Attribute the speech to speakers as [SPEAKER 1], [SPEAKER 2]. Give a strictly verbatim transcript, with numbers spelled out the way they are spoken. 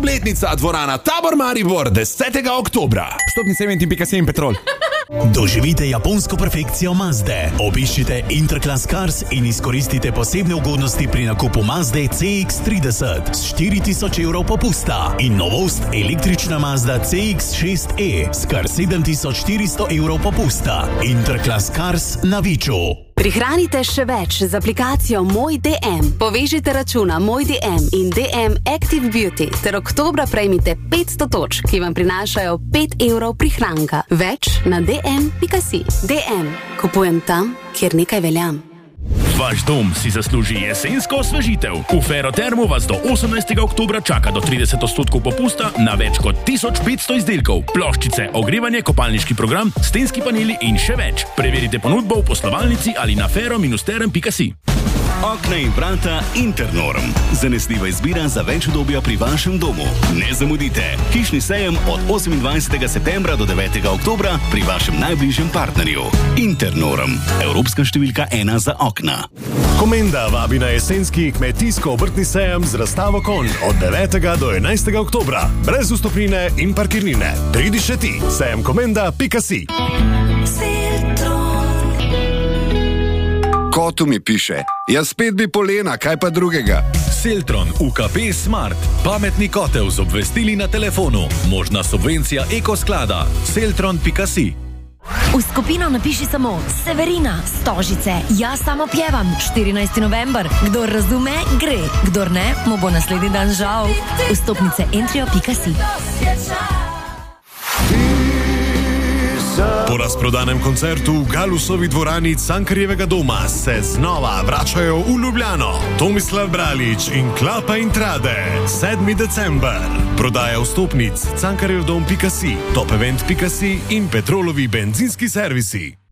[SPEAKER 1] obletnica dvorana Tabor Maribor desetega oktobra. Vstopnice Eventim pika si in Petrol.
[SPEAKER 2] Doživite japonsko perfekcijo Mazde. Obiščite Interclass Cars in izkoristite posebne ugodnosti pri nakupu Mazde C X trideset s štiri tisoč evrov popusta in novost električna Mazda C X šest E s kar sedem tisoč štiristo evrov popusta. Interclass Cars na Viču.
[SPEAKER 3] Prihranite še več z aplikacijo Moj D M. Povežite računa Moj D M in D M Active Beauty ter oktobra prejmite petsto točk, ki vam prinašajo pet evrov prihranka. Več na d m pika si. D M. Kupujem tam, kjer nekaj veljam.
[SPEAKER 4] Vaš dom si zasluži jesensko osvežitev. V Ferrotermu vas do osemnajstega oktobra čaka do trideset odstotkov popusta na več kot tisoč petsto izdelkov. Ploščice, ogrevanje, kopalniški program, stenski paneli in še več. Preverite ponudbo v poslovalnici ali na ferro term pika si.
[SPEAKER 2] Okna in vrata Internorm. Zanesljiva izbira za več udobja pri vašem domu. Ne zamudite. Hišni sejem od osemindvajsetega septembra do devetega oktobra pri vašem najbližjem partnerju. Internorm. Evropska številka ena za okna.
[SPEAKER 5] Komenda vabi na jesenski kmetijsko-obrtni sejem z razstavo konj od devetega do enajstega oktobra. Brez vstopnine in parkirnine. Pridi še ti. sejem komenda pika si.
[SPEAKER 6] Kotu mi piše, jaz spet bi polena, kaj pa drugega.
[SPEAKER 7] Seltron U K B Smart. Pametni kotel z obvestili na telefonu. Možna subvencija ekosklada. seltron pika si.
[SPEAKER 8] V skupino napiši samo Severina, Stožice, jaz samo pjevam, štirinajsti november. Kdor razume, gre. Kdor ne, mu bo naslednji dan žal. Vstopnice entrio pika si.
[SPEAKER 5] Po razprodanem koncertu v Galusovi dvorani Cankarjevega doma se znova vračajo v Ljubljano. Tomislav Bralič in Klapa in Trade. sedmi december. Prodaja vstopnic Cankarjev dom pika si, top event pika si in Petrolovi benzinski servisi.